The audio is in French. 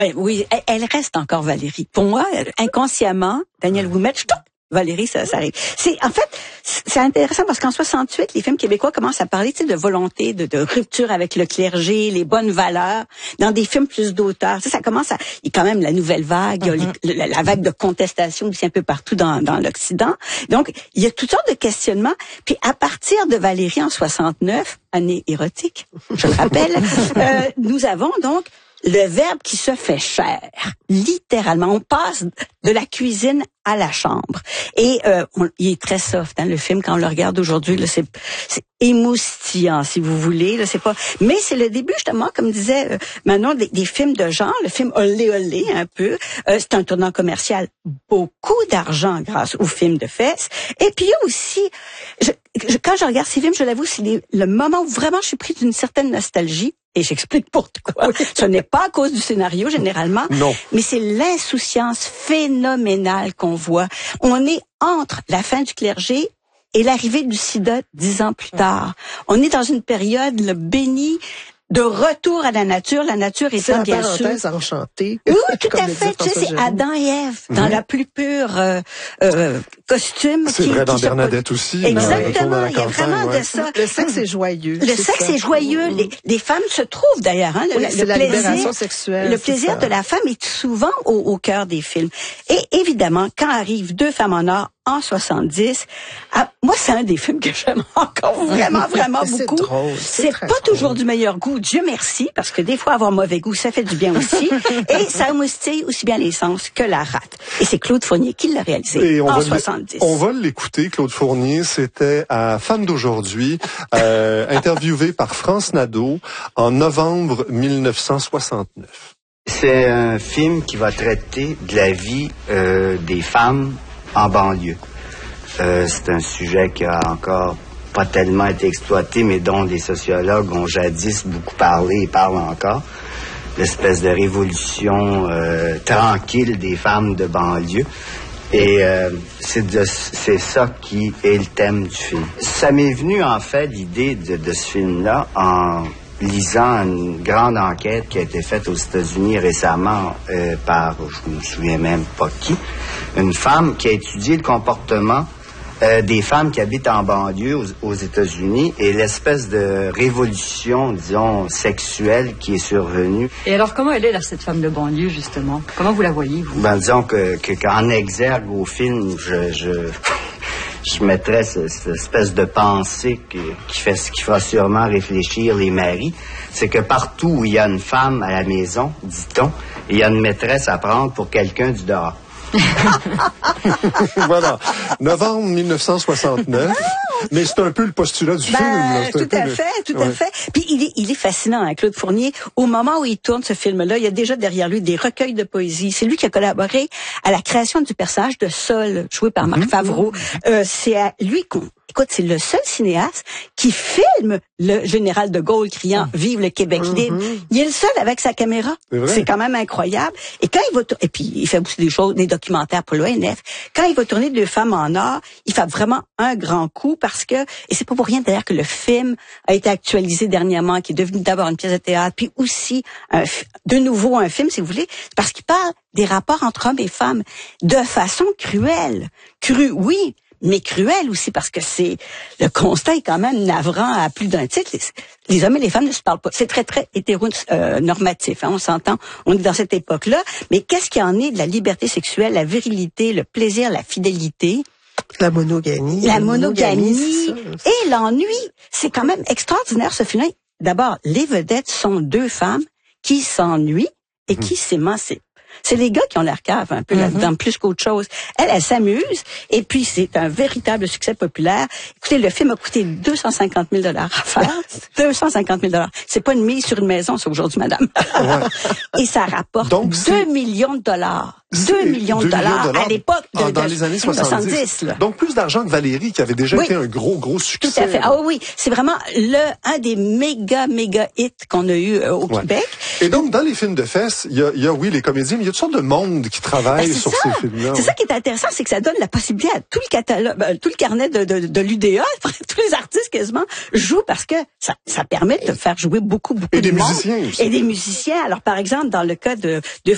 Ben oui, elle reste encore Valérie. Pour moi, inconsciemment, Daniel Ouimet, Valérie, ça arrive. C'est intéressant parce qu'en 68, les films québécois commencent à parler, de volonté, de rupture avec le clergé, les bonnes valeurs, dans des films plus d'auteur. Ça commence il y a quand même la nouvelle vague, il y a la vague de contestation aussi un peu partout dans l'Occident. Donc, il y a toutes sortes de questionnements. Puis, à partir de Valérie en 69, année érotique, je le rappelle, nous avons donc le verbe qui se fait chair, littéralement. On passe de la cuisine à la chambre. Et il est très soft, le film, quand on le regarde aujourd'hui, là, c'est émoustillant, si vous voulez. Là, c'est pas. Mais c'est le début, justement, comme disait Manon, des films de genre, le film Olé Olé, un peu. C'est un tournant commercial. Beaucoup d'argent grâce aux films de fesses. Et puis il y a aussi, quand je regarde ces films, je l'avoue, c'est le moment où vraiment je suis pris d'une certaine nostalgie. Et j'explique pourquoi. Ce n'est pas à cause du scénario, généralement. Non. Mais c'est l'insouciance phénoménale qu'on voit. On est entre la fin du clergé et l'arrivée du sida 10 ans plus tard. On est dans une période bénie de retour à la nature étant bien sûr. C'est la parenthèse enchantée. Oui, tout à fait. Tu sais, c'est Adam et Ève dans la plus pure costume. C'est vrai dans Bernadette aussi. Exactement. Il y a vraiment de ça. Le sexe est joyeux. Le sexe est joyeux. Les femmes se trouvent d'ailleurs. C'est la libération sexuelle. Le plaisir de la femme est souvent au cœur des films. Et évidemment, quand arrivent Deux femmes en or en 70, moi c'est un des films que j'aime encore vraiment beaucoup. Drôle, c'est pas toujours du meilleur goût, Dieu merci, parce que des fois avoir mauvais goût, ça fait du bien aussi. Et ça émoustille aussi bien les sens que la rate. Et c'est Claude Fournier qui l'a réalisé en 70. On va l'écouter, Claude Fournier. C'était à Femme d'aujourd'hui, interviewé par France Nadeau en novembre 1969. C'est un film qui va traiter de la vie des femmes en banlieue. C'est un sujet qui a encore pas tellement été exploité, mais dont les sociologues ont jadis beaucoup parlé et parlent encore. L'espèce de révolution tranquille des femmes de banlieue. Et c'est ça qui est le thème du film. Ça m'est venu, en fait, l'idée de ce film-là en lisant une grande enquête qui a été faite aux États-Unis récemment par, je me souviens même pas qui, une femme qui a étudié le comportement des femmes qui habitent en banlieue aux États-Unis et l'espèce de révolution, disons, sexuelle qui est survenue. Et alors, comment elle est, là, cette femme de banlieue, justement? Comment vous la voyez, vous? Ben, disons qu'en exergue au film, je mettrais cette espèce de pensée qui fera sûrement réfléchir les maris. C'est que partout où il y a une femme à la maison, dit-on, il y a une maîtresse à prendre pour quelqu'un du dehors. Voilà. Novembre 1969. Mais c'est un peu le postulat du film. Là. Tout à fait. Puis il est fascinant, Claude Fournier. Au moment où il tourne ce film-là, il y a déjà derrière lui des recueils de poésie. C'est lui qui a collaboré à la création du personnage de Sol, joué par Marc Favreau. C'est à lui Écoute, c'est le seul cinéaste qui filme le général de Gaulle criant « Vive le Québec libre ». Il est le seul avec sa caméra. C'est quand même incroyable. Et quand il va et puis il fait aussi des documentaires pour l'ONF. Quand il va tourner Deux femmes en or, il fait vraiment un grand coup parce que, et c'est pas pour rien d'ailleurs que le film a été actualisé dernièrement, qui est devenu d'abord une pièce de théâtre, puis aussi de nouveau un film, si vous voulez, parce qu'il parle des rapports entre hommes et femmes de façon cruelle. Oui, mais cruel aussi parce que le constat est quand même navrant à plus d'un titre. Les hommes et les femmes ne se parlent pas. C'est très, très hétéronormatif, on s'entend. On est dans cette époque-là. Mais qu'est-ce qu'il y en est de la liberté sexuelle, la virilité, le plaisir, la fidélité? La monogamie. Et l'ennui. C'est quand même extraordinaire, ce film-là. D'abord, les vedettes sont deux femmes qui s'ennuient et qui s'émancipent. C'est les gars qui ont l'air cave un peu là-dedans, plus qu'autre chose. Elle s'amuse, et puis c'est un véritable succès populaire. Écoutez, le film a coûté 250 000 $ à faire. 250 000 $. C'est pas une mise sur une maison, ça, aujourd'hui, madame. Et ça rapporte donc, 2 millions de dollars. 2 millions de dollars à l'époque dans les années 70. Là. Donc plus d'argent que Valérie, qui avait déjà été un gros succès. Tout à fait. Ah oui, c'est vraiment un des méga hits qu'on a eu au Québec. Et donc, dans les films de fesses, il y a les comédiens, mais il y a toutes sortes de monde qui travaille sur ces films-là. C'est ça qui est intéressant, c'est que ça donne la possibilité à tout le catalogue, tout le carnet de l'UDA, tous les artistes quasiment jouent parce que ça permet de faire jouer beaucoup et de des monde. Musiciens aussi. Et des musiciens. Alors, par exemple, dans le cas de